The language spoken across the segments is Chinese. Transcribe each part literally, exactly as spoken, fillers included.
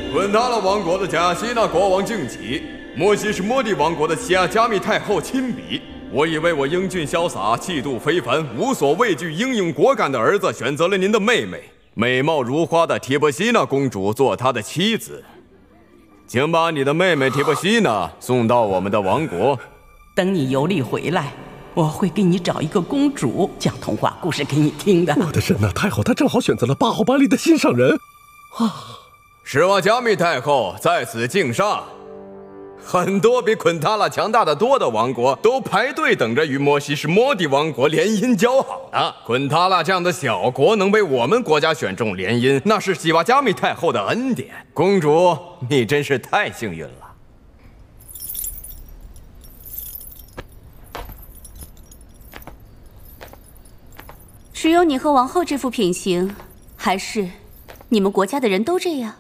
昆塔拉王国的加西纳国王敬启，摩西是摩地王国的西亚加密太后亲笔。我以为我英俊潇洒、气度非凡、无所畏惧、英勇果敢的儿子，选择了您的妹妹，美貌如花的提波西娜公主做他的妻子。请把你的妹妹提波西娜送到我们的王国。 等你游历回来，我会给你找一个公主讲童话故事给你听的。 我的神呐，太后她正好选择了巴霍巴利的心上人啊！ 史瓦加密太后在此敬上。很多比昆塔拉强大的多的王国都排队等着与摩西是摩地王国联姻交好呢。昆塔拉这样的小国能被我们国家选中联姻，那是西瓦加密太后的恩典。公主，你真是太幸运了。 只有你和王后这副品行，还是你们国家的人都这样？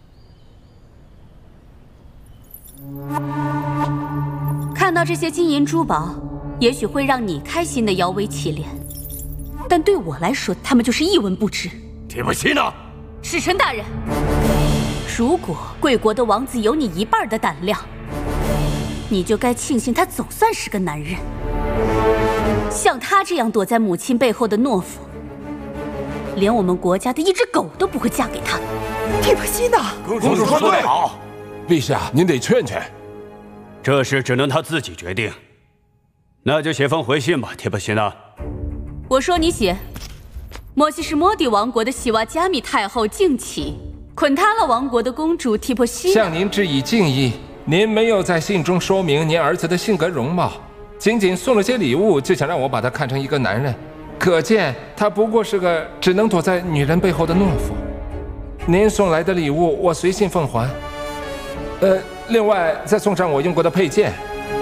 看到这些金银珠宝，也许会让你开心的摇尾乞怜，但对我来说，他们就是一文不值。 提波西娜， 使臣大人，如果贵国的王子有你一半的胆量，你就该庆幸他总算是个男人。像他这样躲在母亲背后的懦夫，连我们国家的一只狗都不会嫁给他。 提波西娜， 公主说得好，陛下您得劝劝。 这事只能他自己决定，那就写封回信吧，提波西娜。 我说你写，摩西是摩底王国的西瓦加密太后敬启，昆塔拉王国的公主提波西娜向您致以敬意。您没有在信中说明您儿子的性格容貌，仅仅送了些礼物，就想让我把他看成一个男人，可见他不过是个只能躲在女人背后的懦夫。您送来的礼物，我随信奉还。呃。另外，再送上我用过的佩剑，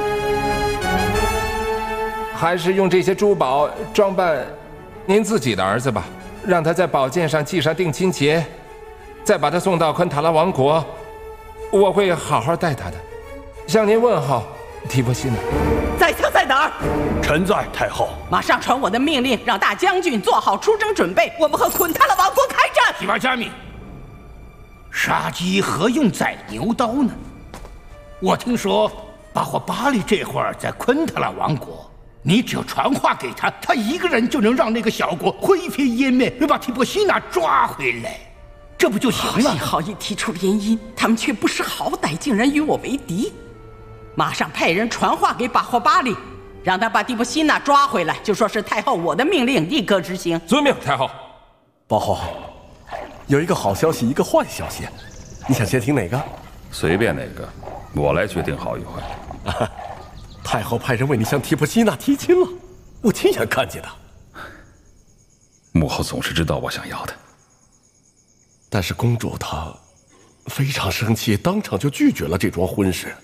还是用这些珠宝装扮您自己的儿子吧，让他在宝剑上系上定亲结，再把他送到昆塔拉王国，我会好好待他的。向您问候，提波西娜。 宰相在哪儿？ 臣在，太后。 马上传我的命令，让大将军做好出征准备，我们和昆塔拉王国开战。 提瓦加密，杀鸡何用宰牛刀呢？我听说巴霍巴利这会儿在昆特拉王国，你只要传话给他，他一个人就能让那个小国灰飞烟灭，又把提波西娜抓回来，这不就行了？ 好心好意提出联姻，他们却不识好歹，竟然与我为敌。马上派人传话给巴霍巴利，让他把蒂波西娜抓回来，就说是太后我的命令，立刻执行。 遵命，太后。 包后，有一个好消息，一个坏消息，你想先听哪个？ 随便哪个，我来决定好与坏。 啊，太后派人为你向提波西娜提亲了，我亲眼看见的。 母后总是知道我想要的， 但是公主她非常生气，当场就拒绝了这桩婚事。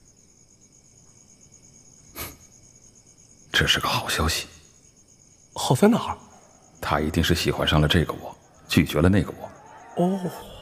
这是个好消息。 好在哪儿？ 她一定是喜欢上了这个我，拒绝了那个我。 哦。